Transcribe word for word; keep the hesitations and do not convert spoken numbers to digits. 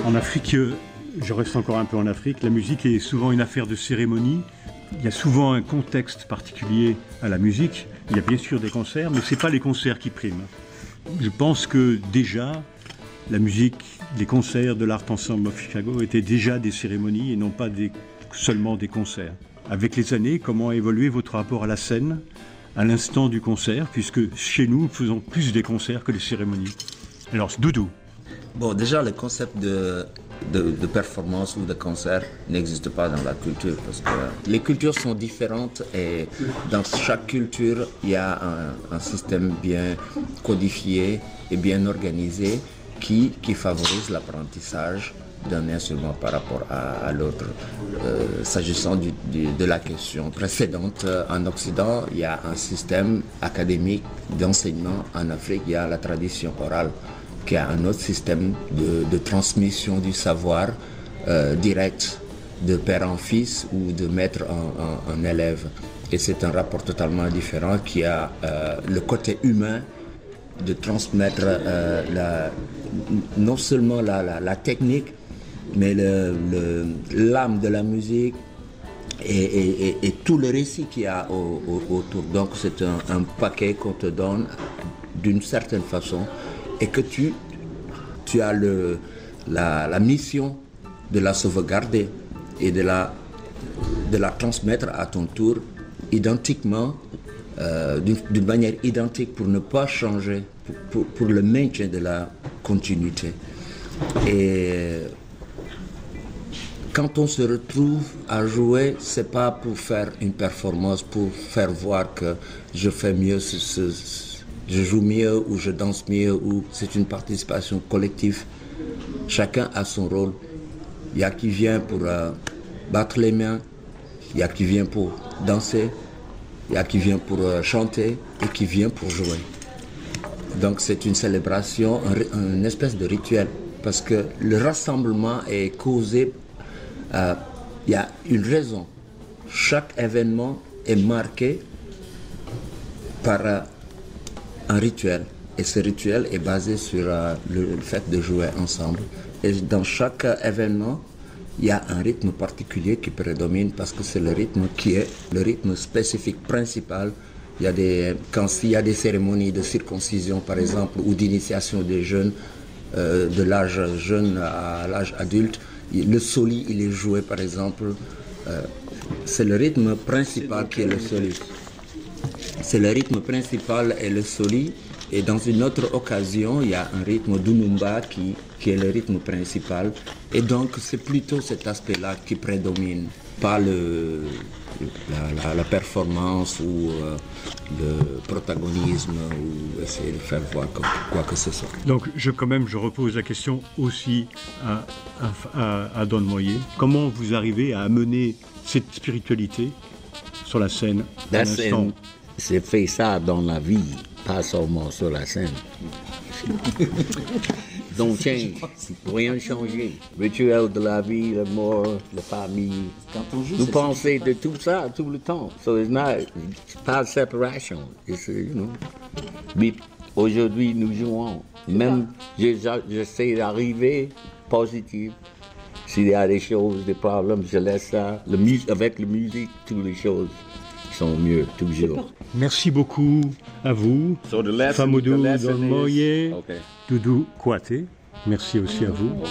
En Afrique, je reste encore un peu en Afrique, la musique est souvent une affaire de cérémonie. Il y a souvent un contexte particulier à la musique. Il y a bien sûr des concerts, mais ce n'est pas les concerts qui priment. Je pense que déjà, la musique, les concerts de l'Art Ensemble of Chicago étaient déjà des cérémonies et non pas des, seulement des concerts. Avec les années, comment a évolué votre rapport à la scène, à l'instant du concert, puisque chez nous, nous faisons plus des concerts que des cérémonies. Alors, Doudou. Bon, déjà, le concept de, de, de performance ou de concert n'existe pas dans la culture parce que les cultures sont différentes et dans chaque culture, il y a un, un système bien codifié et bien organisé qui, qui favorise l'apprentissage d'un instrument par rapport à, à l'autre. Euh, s'agissant du, du, de la question précédente, en Occident, il y a un système académique d'enseignement. En Afrique, il y a la tradition orale, qui a un autre système de, de transmission du savoir euh, direct de père en fils ou de maître en, en, en élève. Et c'est un rapport totalement différent qui a euh, le côté humain de transmettre euh, la, non seulement la, la, la technique, mais le, le, l'âme de la musique et, et, et, et tout le récit qu'il y a au, au, autour. Donc c'est un, un paquet qu'on te donne d'une certaine façon et que tu, tu as le, la, la mission de la sauvegarder et de la, de la transmettre à ton tour identiquement, euh, d'une, d'une manière identique pour ne pas changer, pour, pour, pour le maintien de la continuité. Et quand on se retrouve à jouer, c'est pas pour faire une performance, pour faire voir que je fais mieux, ce, ce, je joue mieux ou je danse mieux, ou c'est une participation collective. Chacun a son rôle. Il y a qui vient pour euh, battre les mains, il y a qui vient pour danser, il y a qui vient pour euh, chanter et qui vient pour jouer. Donc c'est une célébration, un, une espèce de rituel, parce que le rassemblement est causé. Il euh, y a une raison. Chaque événement est marqué par euh, un rituel. Et ce rituel est basé sur euh, le, le fait de jouer ensemble. Et dans chaque euh, événement, il y a un rythme particulier qui prédomine parce que c'est le rythme qui est le rythme spécifique principal. Il y a des, quand il y a des cérémonies de circoncision, par exemple, ou d'initiation des jeunes, euh, de l'âge jeune à l'âge adulte, le soli, il est joué, par exemple, euh, c'est le rythme principal qui est le soli. C'est le rythme principal et le soli. Et dans une autre occasion, il y a un rythme d'Unumba qui, qui est le rythme principal. Et donc, c'est plutôt cet aspect-là qui prédomine, pas le, la, la, la performance ou euh, le protagonisme ou essayer de faire voir quoi, quoi que ce soit. Donc, je, quand même, je repose la question aussi à, à, à Don Moyer. Comment vous arrivez à amener cette spiritualité sur la scène à La l'instant? scène, c'est fait ça dans la vie, pas seulement sur la scène. Don't change, rien changer. Rituel de la vie, la mort, la famille. Nous pensons de tout ça tout le temps. So it's not, it's pas séparation. It's, you know. Mais aujourd'hui, nous jouons. Même, j'essaie d'arriver positif. S'il y a des choses, des problèmes, je laisse ça. Le mus- avec la musique, toutes les choses sont mieux, toujours. Merci beaucoup à vous, So the lesson, Famodou the lesson Don is- Moyer, Okay. Doudou Kouaté. Merci aussi à vous.